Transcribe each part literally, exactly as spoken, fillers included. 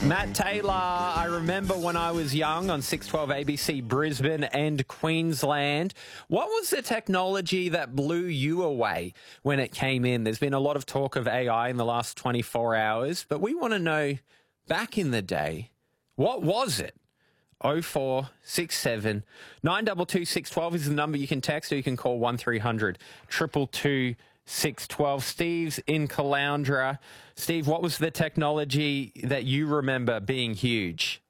Matt Taylor, I remember when I was young on six twelve A B C Brisbane and Queensland. What was the technology that blew you away when it came in? There's been a lot of talk of A I in the last twenty-four hours, but we want to know, back in the day, what was it? oh four six seven, nine two two, six one two is the number you can text, or you can call one three hundred, two two two, six one two. Steve's in Caloundra. Steve, what was the technology that you remember being huge?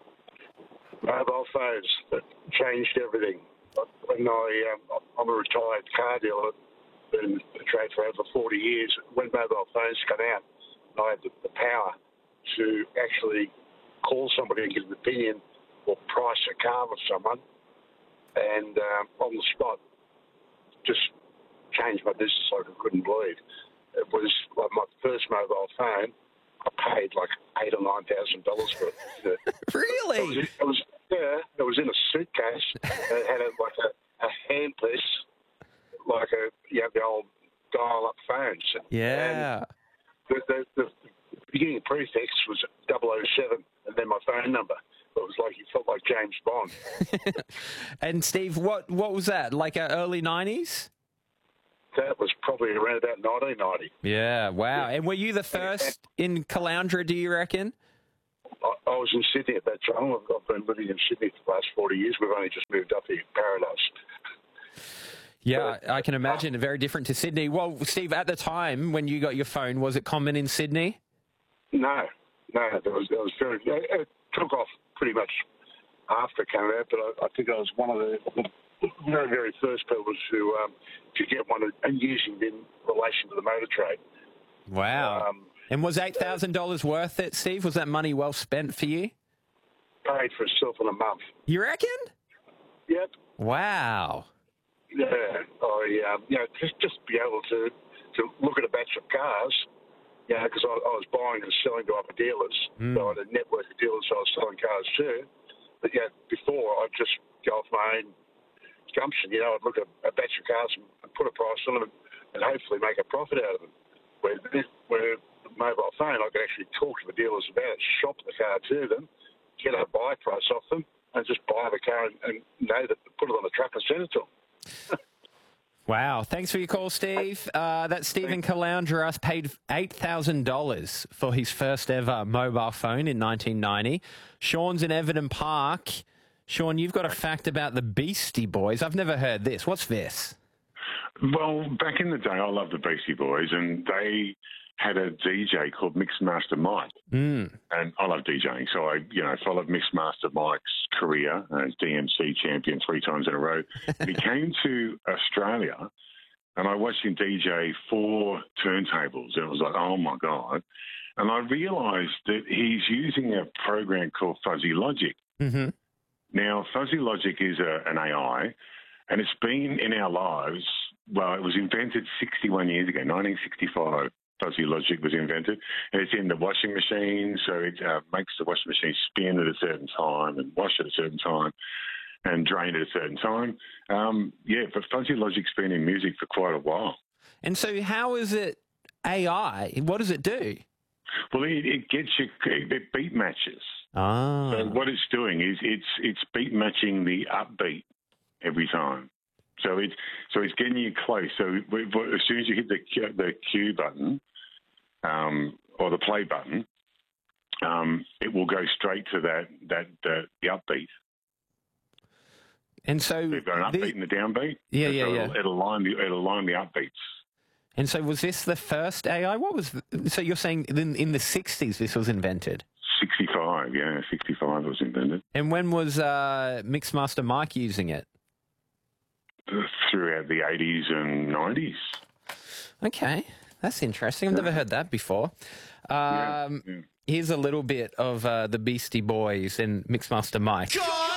Mobile phones that changed everything. When I, um, I'm a retired car dealer, been in the trade for over forty years. When mobile phones come out, I had the, the power to actually call somebody and get an opinion or price a car with someone, and um, on the spot, just changed my business like I couldn't believe. It was like my first mobile phone. I paid like eight or nine thousand dollars for it. Really? It was, it was yeah. It was in a suitcase. It had a, like a, a handpiece, like a you know the old dial-up phones. Yeah. And the, the, the beginning prefix was double oh seven, and then my phone number. It was like you felt like James Bond. And Steve, what what was that? Like uh, early nineties? That was probably around about nineteen ninety. Yeah, wow. And were you the first in Caloundra, do you reckon? I, I was in Sydney at that time. I've, I've been living in Sydney for the last forty years. We've only just moved up here, Paradise. Yeah, I can imagine. Very different to Sydney. Well, Steve, at the time when you got your phone, was it common in Sydney? No, no. There was, there was very, it took off pretty much after it came out, but I, I think I was one of the very, very first people to um, to get one and using it in relation to the motor trade. Wow. Um, and was eight thousand dollars worth it, Steve? Was that money well spent for you? Paid for itself in a month. You reckon? Yep. Wow. Yeah. I, um, you know, just, just be able to, to look at a batch of cars, you know, because I, I was buying and selling to other dealers. Mm. So I had a network of dealers I was selling cars to. But, yeah, before I'd just go off my own gumption, you know, I'd look at a batch of cars and put a price on them and, and hopefully make a profit out of them. Where, this, where the mobile phone, I could actually talk to the dealers about it, shop the car to them, get a buy price off them, and just buy the car and, and know that, put it on the truck and send it to them. Wow. Thanks for your call, Steve. Uh, that's Stephen Caloundra paid eight thousand dollars for his first ever mobile phone in nineteen ninety. Sean's in Everton Park. Sean, you've got a fact about the Beastie Boys. I've never heard this. What's this? Well, back in the day, I loved the Beastie Boys, and they had a D J called Mixmaster Mike. Mm. And I love DJing, so I, you know, followed Mixmaster Mike's career as D M C champion three times in a row. And he came to Australia, and I watched him D J four turntables, and it was like, oh my God. And I realised that he's using a program called Fuzzy Logic. Mm-hmm. Now, Fuzzy Logic is a, an A I, and it's been in our lives. Well, it was invented sixty-one years ago, nineteen sixty-five. Fuzzy Logic was invented. And it's in the washing machine, so it uh, makes the washing machine spin at a certain time and wash at a certain time and drain at a certain time. Um, yeah, but Fuzzy Logic's been in music for quite a while. And so how is it A I? What does it do? Well, it, it gets you it beat matches. Ah. So what it's doing is it's it's beat matching the upbeat every time. So it's so it's getting you close. So as soon as you hit the the cue button um, or the play button, um, it will go straight to that that uh, the upbeat. And so, so you've got an upbeat the, and the downbeat. Yeah, and yeah, so yeah. It'll, it'll align the it'll align the upbeats. And so, was this the first A I? What was? The, so you're saying in, in the sixties this was invented? sixty-five, yeah, sixty-five was invented. And when was uh, Mixmaster Mike using it? Throughout the eighties and nineties. Okay, that's interesting. I've never heard that before. Um, yeah, yeah. Here's a little bit of uh, the Beastie Boys and Mixmaster Mike.